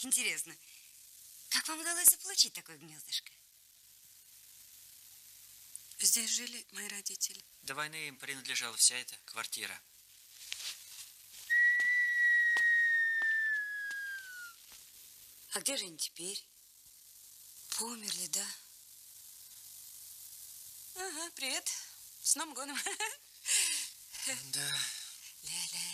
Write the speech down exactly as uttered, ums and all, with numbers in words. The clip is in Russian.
Интересно, как вам удалось заполучить такое гнездышко? Здесь жили мои родители. До войны им принадлежала вся эта квартира. А где же они теперь? Померли, да? Ага, привет. С Новым годом. Да. Ля-ля.